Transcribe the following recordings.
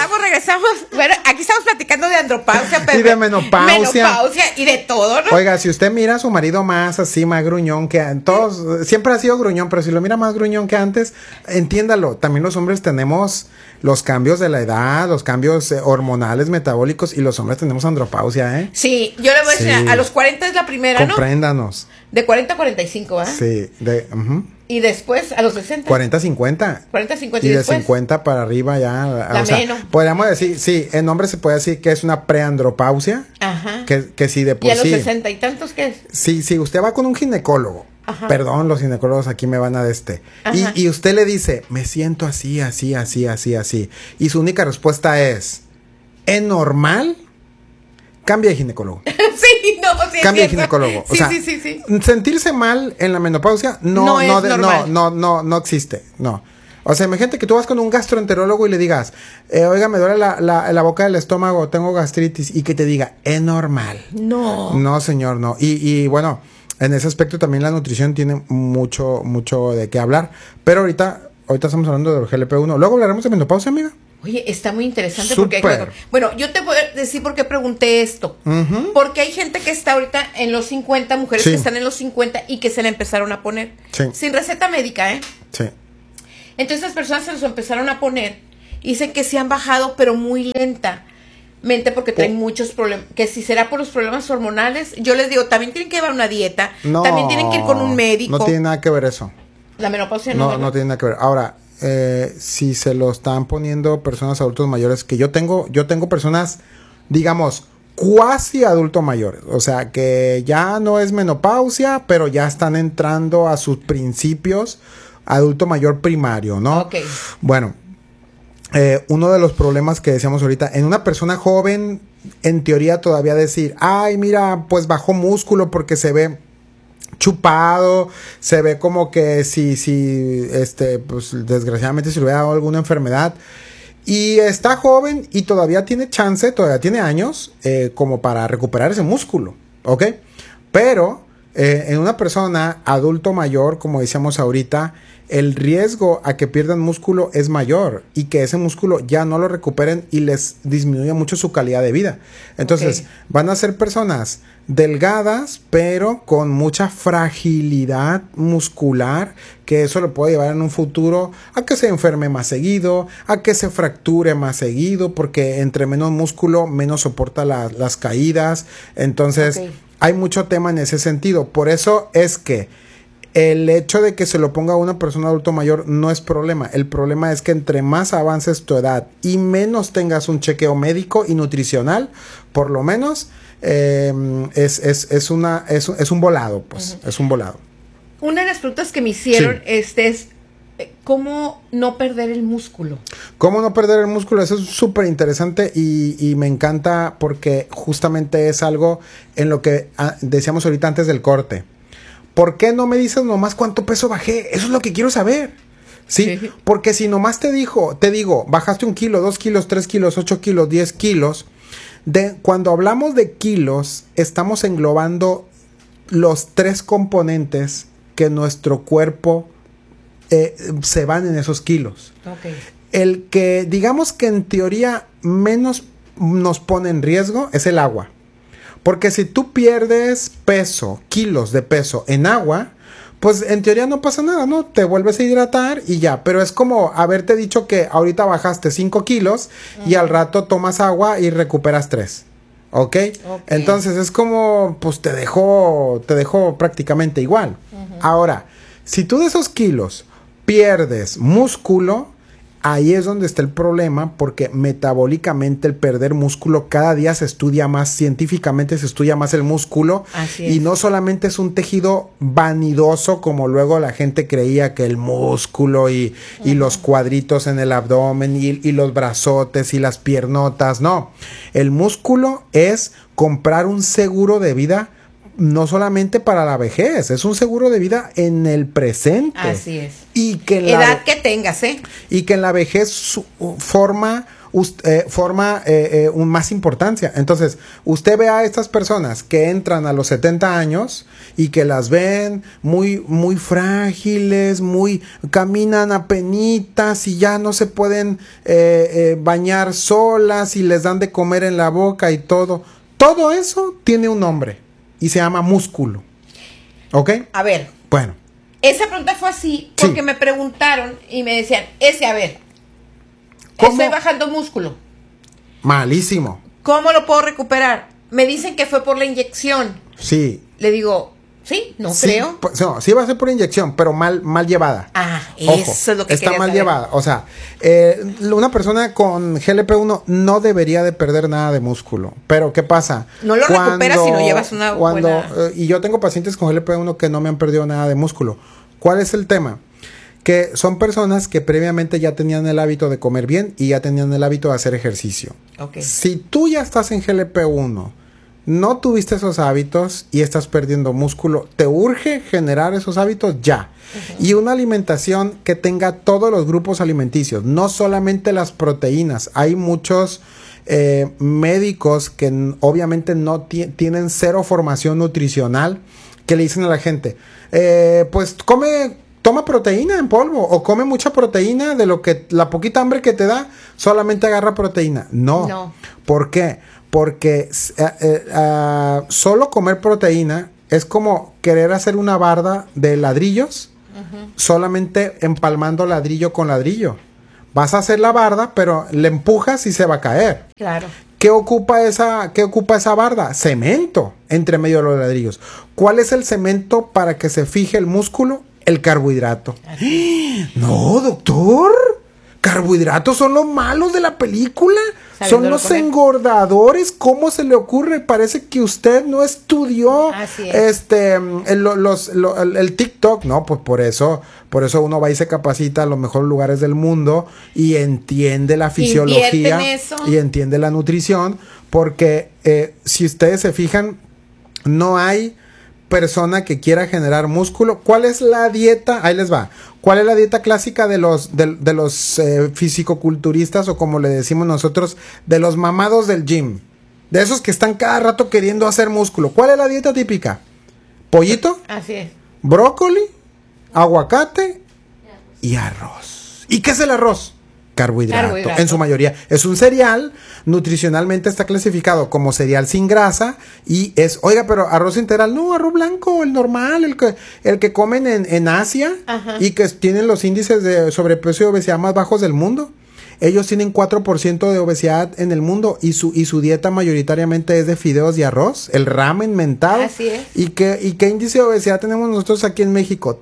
regresamos. Bueno, aquí estamos platicando de andropausia, y de menopausia. Menopausia y de todo, ¿no? Oiga, si usted mira a su marido más así, más gruñón que todos, siempre ha sido gruñón, pero si lo mira más gruñón que antes, entiéndalo. También los hombres tenemos los cambios de la edad, los cambios hormonales, metabólicos, y los hombres tenemos andropausia, ¿eh? Sí, yo le voy a decir, a los 40 es la primera, ¿no? Compréndanos. De 40 a 45, ¿verdad? Sí, Y después a los 60. 40, 50. 40, 50 y de después 50 para arriba ya. La menos. Podríamos decir, sí, en hombre se puede decir que es una preandropausia. Ajá. Que sí de por sí. ¿Y a los 60 y tantos qué es? Sí, usted va con un ginecólogo. Ajá. Perdón, los ginecólogos aquí me van a y usted le dice, me siento así. Y su única respuesta es, ¿es normal? Cambia de ginecólogo. Cambia de ginecólogo. Sí. Sentirse mal en la menopausia no existe. No. O sea, imagínate que tú vas con un gastroenterólogo y le digas, oiga, me duele la boca del estómago, tengo gastritis, y que te diga, es normal. No, señor, no. Y bueno, en ese aspecto también la nutrición tiene mucho de qué hablar. Pero ahorita estamos hablando del GLP-1. Luego hablaremos de menopausia, amiga. Oye, está muy interesante. Súper. Porque, bueno, yo te voy a decir por qué pregunté esto. Porque hay gente que está ahorita en los 50, mujeres que están en los 50 y que se la empezaron a poner. Sin receta médica, ¿eh? Sí. Entonces las personas se los empezaron a poner y dicen que se han bajado, pero muy lentamente porque traen muchos problemas. Que si será por los problemas hormonales, yo les digo, también tienen que llevar una dieta. También tienen que ir con un médico. No tiene nada que ver eso. La menopausia no. No tiene nada que ver. Ahora, si se lo están poniendo personas adultos mayores, que yo tengo personas, digamos, cuasi adultos mayores, o sea, que ya no es menopausia, pero ya están entrando a sus principios adulto mayor primario, ¿no? Ok. Bueno, uno de los problemas que decíamos ahorita, en una persona joven, en teoría todavía decir, ay, mira, pues bajó músculo porque se ve chupado, se ve como que pues desgraciadamente si le hubiera dado alguna enfermedad, y está joven y todavía tiene chance, todavía tiene años como para recuperar ese músculo, ¿ok? Pero en una persona adulto mayor, como decíamos ahorita, el riesgo a que pierdan músculo es mayor y que ese músculo ya no lo recuperen y les disminuye mucho su calidad de vida. Entonces, van a ser personas delgadas, pero con mucha fragilidad muscular, que eso lo puede llevar en un futuro a que se enferme más seguido, a que se fracture más seguido, porque entre menos músculo, menos soporta las caídas. Entonces, hay mucho tema en ese sentido. Por eso es que el hecho de que se lo ponga a una persona adulto mayor no es problema. El problema es que entre más avances tu edad y menos tengas un chequeo médico y nutricional, por lo menos es un volado, pues. Es un volado. Una de las preguntas que me hicieron es ¿cómo no perder el músculo? ¿Cómo no perder el músculo? Eso es súper interesante y me encanta porque justamente es algo en lo que decíamos ahorita antes del corte. ¿Por qué no me dices nomás cuánto peso bajé? Eso es lo que quiero saber. ¿Sí? Porque si nomás te digo, bajaste 1 kilo, 2 kilos, 3 kilos, 8 kilos, 10 kilos. Cuando hablamos de kilos, estamos englobando los 3 componentes que nuestro cuerpo se van en esos kilos. El que, digamos que en teoría menos nos pone en riesgo es el agua. Porque si tú pierdes kilos de peso en agua, pues en teoría no pasa nada, ¿no? Te vuelves a hidratar y ya. Pero es como haberte dicho que ahorita bajaste 5 kilos y al rato tomas agua y recuperas 3. ¿Ok? Entonces es como, pues te dejó prácticamente igual. Ahora, si tú de esos kilos pierdes músculo, ahí es donde está el problema, porque metabólicamente el perder músculo cada día se estudia más, científicamente se estudia más el músculo. Y no solamente es un tejido vanidoso como luego la gente creía que el músculo y los cuadritos en el abdomen y los brazotes y las piernotas, no. El músculo es comprar un seguro de vida no solamente para la vejez, es un seguro de vida en el presente. Así es. Y que en edad que tengas, y que en la vejez forma forma más importancia. Entonces, usted ve a estas personas que entran a los 70 años y que las ven muy, muy frágiles, caminan apenitas y ya no se pueden bañar solas y les dan de comer en la boca y todo. Todo eso tiene un nombre y se llama músculo. ¿Ok? A ver. Bueno. Esa pregunta fue así porque me preguntaron y me decían, ¿Cómo? estoy bajando músculo. Malísimo. ¿Cómo lo puedo recuperar? Me dicen que fue por la inyección. Sí. Le digo, sí, no creo. No, sí va a ser por inyección, pero mal llevada. Ojo, eso es lo que está mal saber. llevada. O sea, una persona con GLP-1 no debería de perder nada de músculo. Pero ¿qué pasa? No lo recuperas si no llevas una buena... y yo tengo pacientes con GLP-1 que no me han perdido nada de músculo. ¿Cuál es el tema? Que son personas que previamente ya tenían el hábito de comer bien y ya tenían el hábito de hacer ejercicio. Okay. Si tú ya estás en GLP-1, no tuviste esos hábitos y estás perdiendo músculo, te urge generar esos hábitos ya. Y una alimentación que tenga todos los grupos alimenticios, no solamente las proteínas. Hay muchos médicos que obviamente no tienen cero formación nutricional, que le dicen a la gente, pues toma proteína en polvo o come mucha proteína de lo que la poquita hambre que te da, solamente agarra proteína. No. ¿Por qué? Porque solo comer proteína es como querer hacer una barda de ladrillos, solamente empalmando ladrillo con ladrillo. Vas a hacer la barda, pero le empujas y se va a caer. Claro. ¿Qué ocupa esa barda? Cemento entre medio de los ladrillos. ¿Cuál es el cemento para que se fije el músculo? El carbohidrato. No, doctor. ¿Carbohidratos son los malos de la película? Son los engordadores. ¿Cómo se le ocurre? Parece que usted no estudió el TikTok. No, pues por eso uno va y se capacita a los mejores lugares del mundo y entiende la fisiología y entiende la nutrición, porque si ustedes se fijan, no hay persona que quiera generar músculo. ¿Cuál es la dieta? Ahí les va. ¿Cuál es la dieta clásica de los fisicoculturistas, o como le decimos nosotros, de los mamados del gym? De esos que están cada rato queriendo hacer músculo. ¿Cuál es la dieta típica? Pollito. Así es. Brócoli, aguacate y arroz. ¿Y qué es el arroz? Carbohidrato, en su mayoría. Es un cereal, nutricionalmente está clasificado como cereal sin grasa y es, oiga, pero arroz integral, no, arroz blanco, el normal, el que comen en Asia. Ajá. Y que tienen los índices de sobrepeso y obesidad más bajos del mundo. Ellos tienen 4% de obesidad en el mundo y su dieta mayoritariamente es de fideos y arroz, el ramen mentado. Así es. ¿Y qué índice de obesidad tenemos nosotros aquí en México?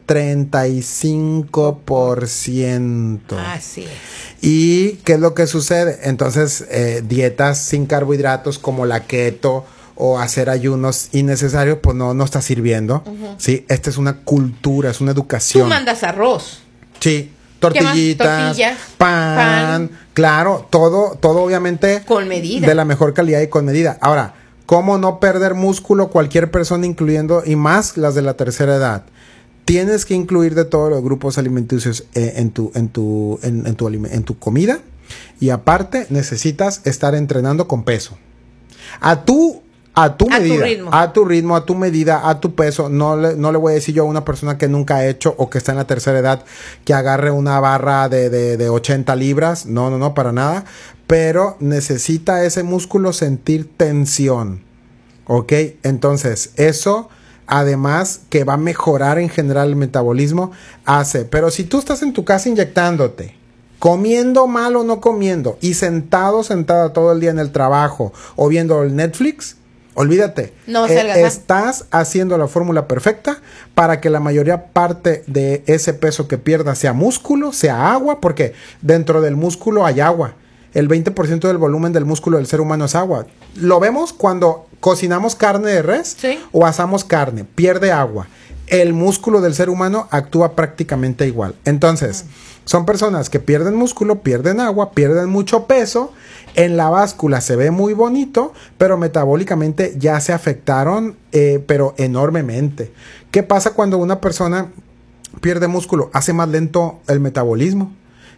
35%. Así es. ¿Y qué es lo que sucede? Entonces, dietas sin carbohidratos como la keto o hacer ayunos innecesarios, pues no está sirviendo. ¿Sí? Esta es una cultura, es una educación. Tú mandas arroz. Sí. Tortillitas, pan, claro, todo obviamente con medida, de la mejor calidad y con medida. Ahora, ¿cómo no perder músculo? Cualquier persona, incluyendo y más las de la tercera edad. Tienes que incluir de todos los grupos alimenticios en tu comida, y aparte necesitas estar entrenando con peso. A tu medida, a tu ritmo, a tu medida, a tu peso. No le voy a decir yo a una persona que nunca ha hecho o que está en la tercera edad que agarre una barra de 80 libras. No, para nada. Pero necesita ese músculo sentir tensión. ¿Ok? Entonces, eso, además que va a mejorar en general el metabolismo, hace. Pero si tú estás en tu casa inyectándote, comiendo mal o no comiendo, y sentada todo el día en el trabajo o viendo el Netflix, olvídate, estás haciendo la fórmula perfecta para que la mayoría parte de ese peso que pierdas sea músculo, sea agua, porque dentro del músculo hay agua. El 20% del volumen del músculo del ser humano es agua. Lo vemos cuando cocinamos carne de res, ¿sí?, o asamos carne, pierde agua. El músculo del ser humano actúa prácticamente igual. Entonces, son personas que pierden músculo, pierden agua, pierden mucho peso. En la báscula se ve muy bonito, pero metabólicamente ya se afectaron, pero enormemente. ¿Qué pasa cuando una persona pierde músculo? Hace más lento el metabolismo.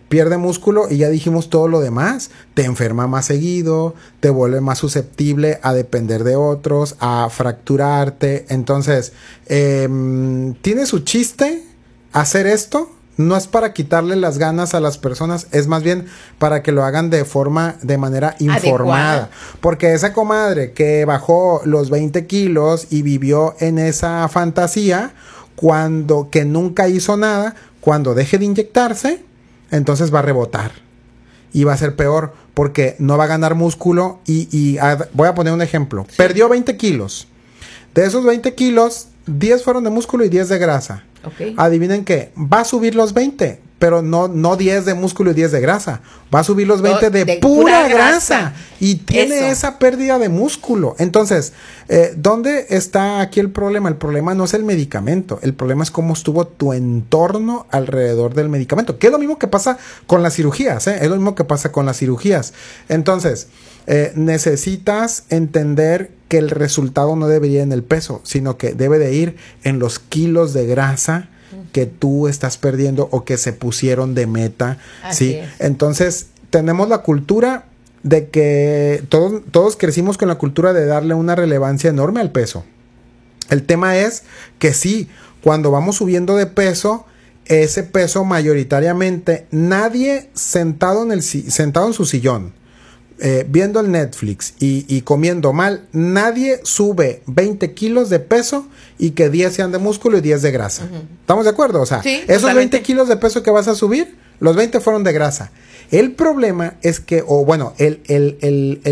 pierde músculo y ya dijimos todo lo demás. Te enferma más seguido, te vuelve más susceptible a depender de otros, a fracturarte. Entonces, tiene su chiste hacer esto. No es para quitarle las ganas a las personas, es más bien para que lo hagan de manera informada. Adecuada. Porque esa comadre que bajó los 20 kilos y vivió en esa fantasía, que nunca hizo nada, cuando deje de inyectarse, entonces va a rebotar. Y va a ser peor, porque no va a ganar músculo. Voy a poner un ejemplo. Sí. Perdió 20 kilos. De esos 20 kilos, 10 fueron de músculo y 10 de grasa. Okay. Adivinen qué, va a subir los 20, pero no 10 de músculo y 10 de grasa. Va a subir los 20 de pura grasa. Y tiene esa pérdida de músculo. Entonces, ¿dónde está aquí el problema? El problema no es el medicamento. El problema es cómo estuvo tu entorno alrededor del medicamento. Que es lo mismo que pasa con las cirugías, ¿eh? Es lo mismo que pasa con las cirugías. Entonces, necesitas entender que el resultado no debería ir en el peso, sino que debe de ir en los kilos de grasa que tú estás perdiendo o que se pusieron de meta. Así ¿sí? Es. Entonces, tenemos la cultura de que todos crecimos con la cultura de darle una relevancia enorme al peso. El tema es que sí, cuando vamos subiendo de peso, ese peso mayoritariamente, nadie sentado en su sillón, viendo el Netflix y comiendo mal, nadie sube 20 kilos de peso y que 10 sean de músculo y 10 de grasa. ¿Estamos de acuerdo? O sea, sí, esos totalmente. 20 kilos de peso que vas a subir, los 20 fueron de grasa. El problema es que, el